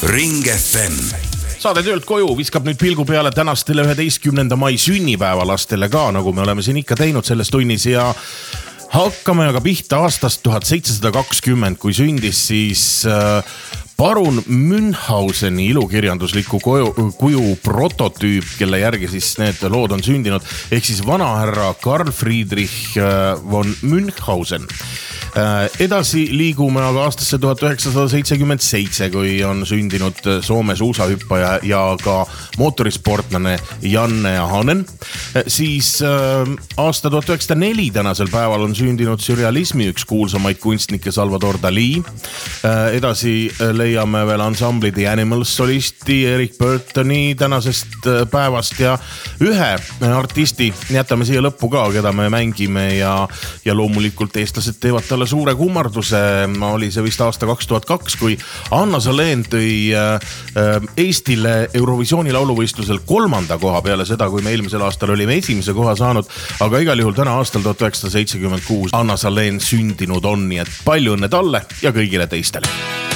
Ring FM. Saade töölt koju viskab nüüd pilgu peale tänastele 11. mai sünnipäevalastele ka, nagu me oleme siin ikka teinud selles tunnis ja hakkame aga pihta aastast 1720, kui sündis siis parun Münchhauseni ilukirjandusliku kuju prototüüp, kelle järgi siis need lood on sündinud, ehk siis vanahärra Karl Friedrich von Münchhausen. Edasi liigume aga aastasse 1977, kui on sündinud Soome suusahüppaja ja ka mootorisportlane Janne Hanen. Siis aasta 1904 tänasel päeval on sündinud surrealismi üks kuulsamaid kunstnikke Salvador Dali. Edasi leiame veel ansambli The Animals solisti Eric Burtoni tänasest päevast ja ühe artisti jätame siia lõppu ka, keda me mängime ja loomulikult eestlased teevad talle suure kummarduse. Oli see vist aasta 2002, kui Anna Salén tõi Eestile Eurovisiooni lauluvõistlusel 3. koha peale seda, kui me eelmisel aastal olime 1. koha saanud, aga igal juhul täna aastal 1976 Anna Salén sündinud on, nii et palju õnne talle ja kõigile teistele.